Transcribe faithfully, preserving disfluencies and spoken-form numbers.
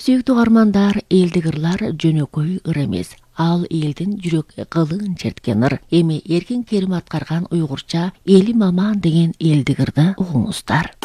Сүйүктүү угармандар, элдик ырлар жөнөкөй ыр эмес. Ал элдин жүрөк кылын черткен ыр. Эми Эркин Керим аткарган уйгурча Элим аман деген элдик ырды угуңуздар.